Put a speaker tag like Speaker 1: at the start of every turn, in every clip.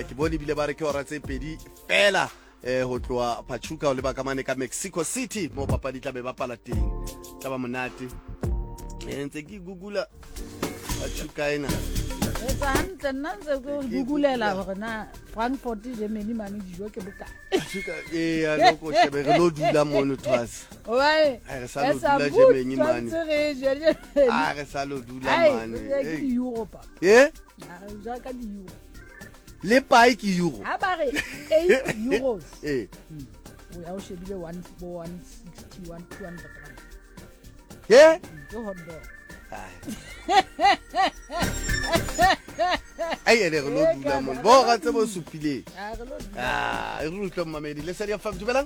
Speaker 1: ke bone bile ba re ke ora tse pedi fela ho tloa Pachuca o le ba kamane ka Mexico City mo papadi tla be ba pala teng tla ba monate ntse ke googla Pachuca ena
Speaker 2: etsa hantle nna ntse go googlela hore na Frankfurt Germany mane dijo ke bokae
Speaker 1: Pachuca ya loko shebe re lo dula mono twas
Speaker 2: ouais
Speaker 1: re sa lo dula Germany mane re sa lo dula mane
Speaker 2: Europe ja ka di euro
Speaker 1: le pae ke euro
Speaker 2: ha ba re 8 euros o ya o shebile 161 200 rand go hot dog
Speaker 1: ai ere re lo dula mo bo ga tse bo supile e re lo mamedi le seria fam dumelang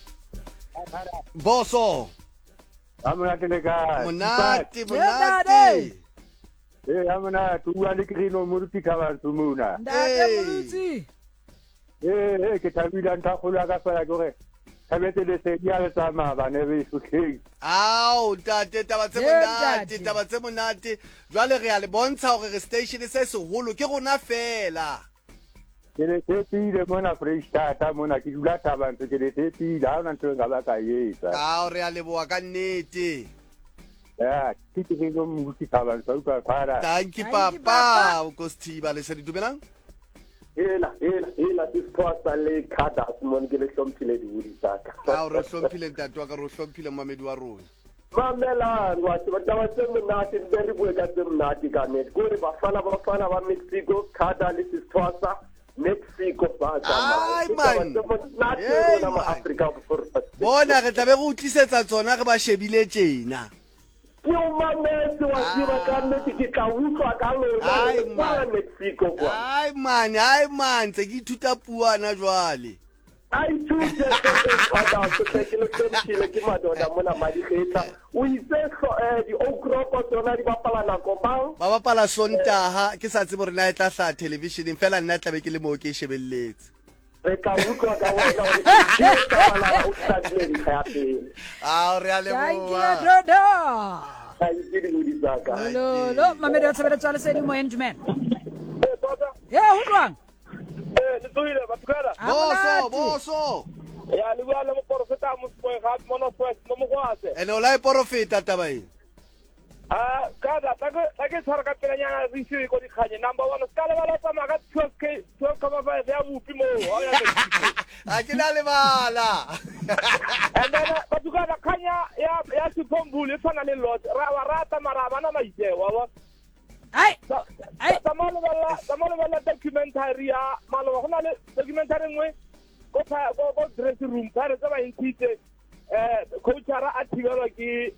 Speaker 1: boso
Speaker 3: Monate le ka
Speaker 1: monate
Speaker 3: amana tu wa le krino mo ruti ka ba tsumuna ke tabila nta khola ka fa gore tabete le se dia le tsama ba ne be sukheng
Speaker 1: tate taba tse monate jwale re a le bontsha hore re station se seholo ke rona fela
Speaker 3: ke le tepile mona Freestata mona ke dula taba ntse ke le tepile ha ona ntse nga ba ka yetsa
Speaker 1: re a leboa ka nnete
Speaker 3: ke go muti taba sa utlwa fara
Speaker 1: thank you papa o Kosthiba le se di dumelang
Speaker 4: ela siphosa le khada simon ke le hlomphile di budi tsaka
Speaker 1: re hlomphile ntate wa ka re hlomphile mamedi wa rona
Speaker 4: mamela ngwathi bataba tse monate very bue ka tse monate ka net go re bafana ba Mexico khada le siphosa Mexico ba Africa
Speaker 1: bona re tlabe go utlisetsa tsona re ba shebile tjena ai man tse ke ithuta puana jwale ba bapala Sontaha ke sa tsebo re na etla sa television fela nna tlabe ke le mo ke shebelletse re a leboa
Speaker 2: Hello, mamedi wa tsebele tswale se di mo engman. Ho twang.
Speaker 4: Le tsoile batukala.
Speaker 1: Boso.
Speaker 4: Ya le bua le mo profeta mo se ga mono first mo mo kwase.
Speaker 1: Ene la profeta tabai.
Speaker 4: Kada take tsara ka pela nyana re se ko di khanye number 1 skala bala tsa maka 12 ya mupi mo.
Speaker 1: A ke na le bala.
Speaker 4: Ene batukala khanya ya siphombule fana le lot ra rata maraba na maite wa
Speaker 2: ai
Speaker 4: tamalo bala documentary ya malo hona le documentary ngwe go dressing room tare tsa ba intite coachara a thibelwa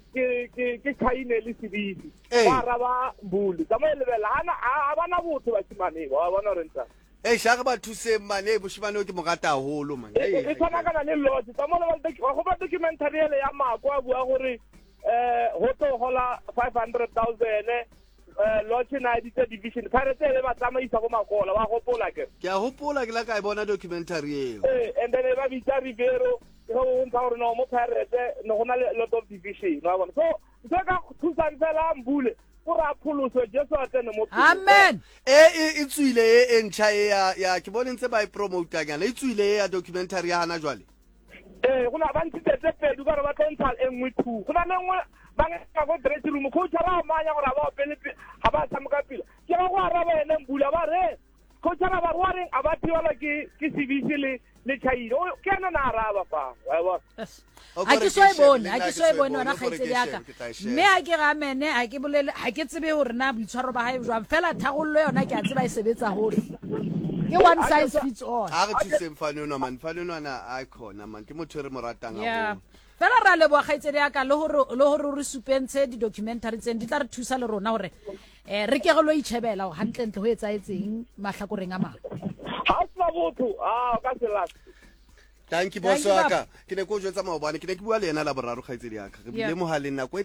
Speaker 4: ke khaine le sebisi ba raba mbuli tamalo bela hana a bana botho ba tsimane wa bona renta
Speaker 1: shaka ba thuse mane boshimane ke mogata haholo man
Speaker 4: e tsana kana le lot tamalo ba documentary le ya makwa bua gore ho to hola 500,000 launch na di division kare tele ba tsamaisa go makola wa gopola ke
Speaker 1: a gopola ke la ka bona documentary
Speaker 4: and then ba bitsa Rivero go ntsha gore no mo Pirates no gona le lot of division wa bona so ka thusa fela mbule ora pholoso Jesu atene mo
Speaker 2: amen
Speaker 1: e tswile e ntsha ya ke bone ntse ba e promote nyana e tswile ya documentary ya hana jwale
Speaker 4: gona ba ntse pedu ba ba tontsha engwe thu gona nngwe ba nga go dressing room coach ra manya gore ba pele ha ba tsamuka pila ke ba go araba ene mbula ba re coach ra ba wareng a ba thiwala ke CBC le chaino ke na araba fa wa
Speaker 2: a ke so e bone ona ga itse yaka mme a ke ga mene a ke bolele a ke tsebe hore na boitshwaro ba hae jwang fela thagollo yona ke a tseba e sebetsa hore ke one size fits all
Speaker 1: a re tsitse mfane ona a khona man ke motho re mo ratang a
Speaker 2: fela ra leboa gaitsedi yaka le hore re supentshe di documentary tseng di tla re thusa le rona hore re ke go lo itshebela hantle ntle ho etsaetseng mahlakoreng a mang
Speaker 4: ha tswa botho ka sela
Speaker 1: thank you boss waka ke ne go jwetsa maobane ke ne ke bua le yena la boraro gaitsedi yaka re bile mohaleng nako e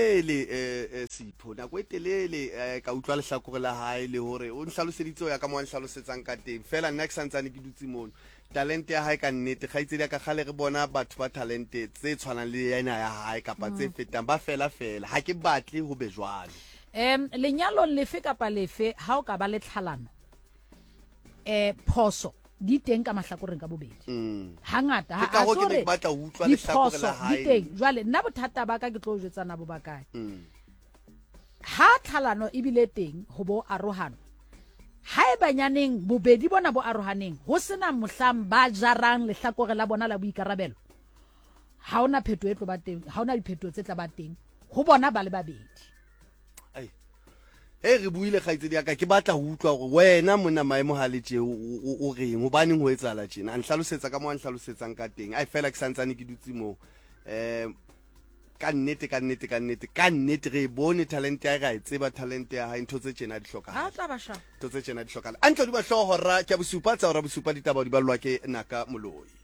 Speaker 1: telele Sipho nako e telele ka utlwa lehlakore la hae le hore o nhlaloseditse ya ka mo nhlalosetsa ka teng fela nna ke santsane ke dutse mono talent ya hae ka nnete gaitsedi ka gale re bona batho ba talent tse tshwanang le yena ya hae kapa tse fetang ba fela ha ke batle ho be jwalo
Speaker 2: lenyalo lefe kapa lefe ha o ka ba le tlhalano phoso di teng ka mahlakoreng ka bobedi hangata
Speaker 1: Ke ka hoo ke ne ke batla ho utlwa lehlakore la hae.
Speaker 2: di teng jwale nna bothata ba ka ke tlo o jwetsa na bo ba kae ha tlhalano e bile teng ho bo arohano ha e banyaneng bobedi bona bo arohaneng ho sena mohlang ba jarang lehlakore la bona la boikarabelo ha ona pheto e tlo ba teng ha ona dipheto tse tla ba teng ho bona ba le babedi.
Speaker 1: Re buile kgaitsedi ya ka ke batla ho utlwa hore wena mona maemo ha le tje o reng ho baneng ho etsala tjena a nhlalosetsa ka mo a nhlalosetsang ka teng ai fela ke santsane ke dutse mo ka nnete re bone talent ya ga e tseba talent ya ha ntho tse tjena di hloka
Speaker 2: ha tla ba sha
Speaker 1: ntho tse tjena di hloka a ntlo di ba hlohora ke bosupa tsa hora bosupa ditaba di balwa ke naka moloi.